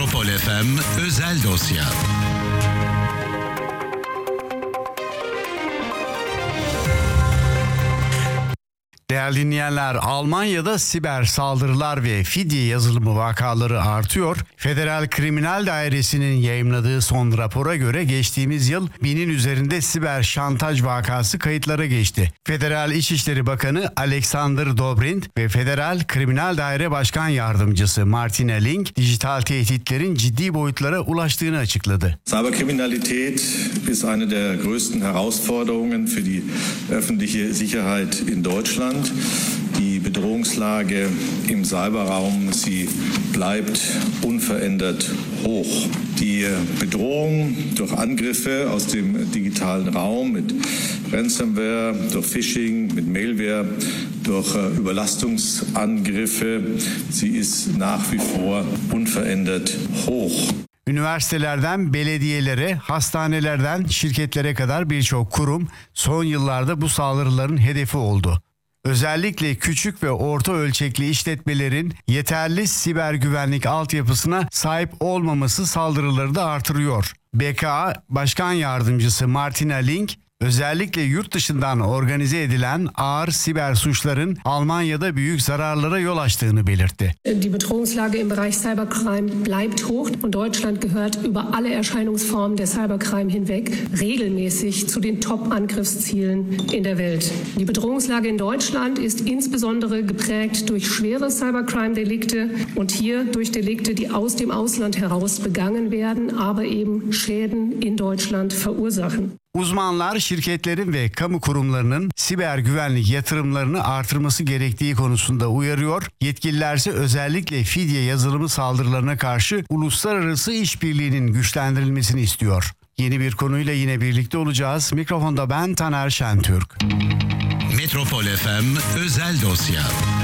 Metropol FM özel dosya. Değerli dinleyenler, Almanya'da siber saldırılar ve fidye yazılımı vakaları artıyor. Federal Kriminal Dairesi'nin yayımladığı son rapora göre geçtiğimiz yıl 1000'in üzerinde siber şantaj vakası kayıtlara geçti. Federal İçişleri Bakanı Alexander Dobrindt ve Federal Kriminal Daire Başkan Yardımcısı Martina Link, dijital tehditlerin ciddi boyutlara ulaştığını açıkladı. Cyberkriminalität ist eine der größten Herausforderungen für die öffentliche Sicherheit in Deutschland. Die Bedrohungslage im Cyberraum, sie bleibt unverändert hoch. Die Bedrohung durch Angriffe aus dem digitalen Raum mit Ransomware, durch Phishing, mit Malware, durch Überlastungsangriffe, sie ist nach wie vor unverändert hoch. Üniversitelerden belediyelere, hastanelerden şirketlere kadar birçok kurum son yıllarda bu saldırıların hedefi oldu. Özellikle küçük ve orta ölçekli işletmelerin yeterli siber güvenlik altyapısına sahip olmaması saldırıları da artırıyor. BKA Başkan Yardımcısı Martina Link, özellikle yurt dışından organize edilen ağır siber suçların Almanya'da büyük zararlara yol açtığını belirtti. Die Bedrohungslage im Bereich Cybercrime bleibt hoch und Deutschland gehört über alle Erscheinungsformen der Cybercrime hinweg regelmäßig zu den Top-Angriffszielen in der Welt. Die Bedrohungslage in Deutschland ist insbesondere geprägt durch schwere Cybercrime-Delikte und hier durch Delikte, die aus dem Ausland heraus begangen werden, aber eben Schäden in Deutschland verursachen. Uzmanlar şirketlerin ve kamu kurumlarının siber güvenlik yatırımlarını artırması gerektiği konusunda uyarıyor. Yetkililerse özellikle fidye yazılımı saldırılarına karşı uluslararası işbirliğinin güçlendirilmesini istiyor. Yeni bir konuyla yine birlikte olacağız. Mikrofonda ben Taner Şentürk. Metropol FM özel dosya.